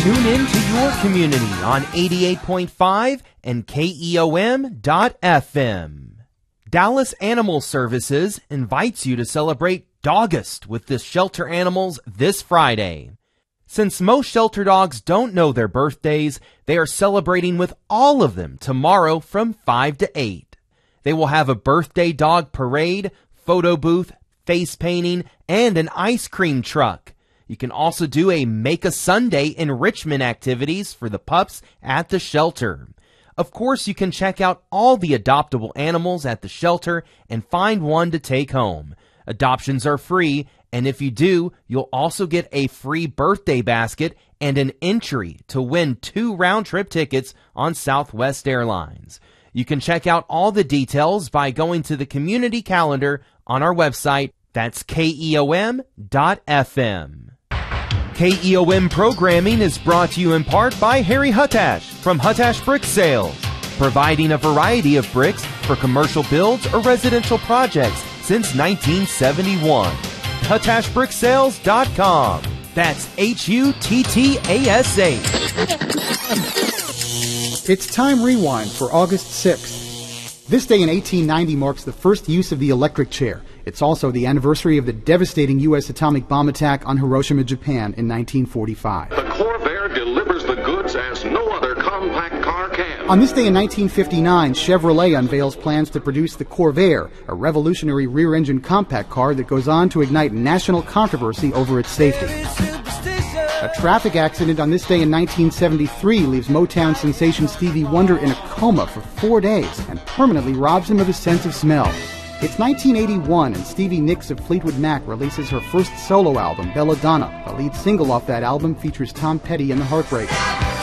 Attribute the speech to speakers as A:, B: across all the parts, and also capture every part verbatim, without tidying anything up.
A: Tune in to your community on eighty-eight point five and K E O M dot F M. Dallas Animal Services invites you to celebrate Dogust with the shelter animals this Friday. Since most shelter dogs don't know their birthdays, they are celebrating with all of them tomorrow from five to eight. They will have a birthday dog parade, photo booth, face painting, and an ice cream truck. You can also do a Make a Sunday enrichment activities for the pups at the shelter. Of course, you can check out all the adoptable animals at the shelter and find one to take home. Adoptions are free, and if you do, you'll also get a free birthday basket and an entry to win two round-trip tickets on Southwest Airlines. You can check out all the details by going to the community calendar on our website. That's K E O M dot F M. K E O M programming is brought to you in part by Harry Huttash from Huttash Brick Sales, providing a variety of bricks for commercial builds or residential projects since nineteen seventy-one. Huttash Brick Sales dot com. That's H U T T A S H.
B: It's Time Rewind for August sixth. This day in eighteen ninety marks the first use of the electric chair. It's also the anniversary of the devastating U S atomic bomb attack on Hiroshima, Japan in nineteen forty-five.
C: The Corvair delivers the goods as no other compact car can.
B: On this day in nineteen fifty-nine, Chevrolet unveils plans to produce the Corvair, a revolutionary rear-engine compact car that goes on to ignite national controversy over its safety. A traffic accident on this day in nineteen seventy-three leaves Motown sensation Stevie Wonder in a coma for four days and permanently robs him of his sense of smell. It's nineteen eighty-one, and Stevie Nicks of Fleetwood Mac releases her first solo album, Belladonna. The lead single off that album features Tom Petty and the Heartbreakers.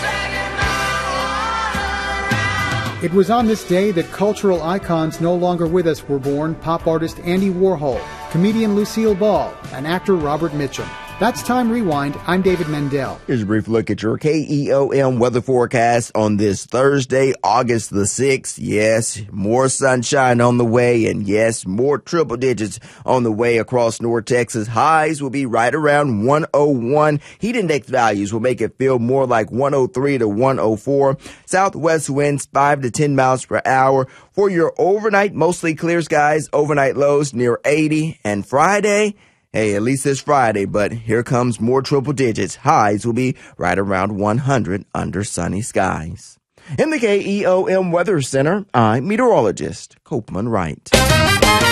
B: It was on this day that cultural icons no longer with us were born: pop artist Andy Warhol, comedian Lucille Ball, and actor Robert Mitchum. That's Time Rewind. I'm David Mendel.
D: Here's a brief look at your K E O M weather forecast on this Thursday, August the sixth. Yes, more sunshine on the way, and yes, more triple digits on the way across North Texas. Highs will be right around one oh one. Heat index values will make it feel more like one oh three to one oh four. Southwest winds five to ten miles per hour. For your overnight, mostly clear skies, overnight lows near eighty. And Friday, hey, at least it's Friday, but here comes more triple digits. Highs will be right around one hundred under sunny skies. In the K E O M Weather Center, I'm meteorologist Copeland Wright.